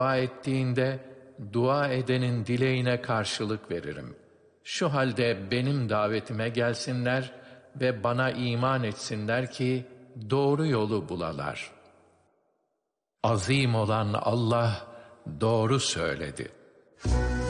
dua ettiğinde dua edenin dileğine karşılık veririm. Şu halde benim davetime gelsinler ve bana iman etsinler ki doğru yolu bulalar. Azim olan Allah doğru söyledi.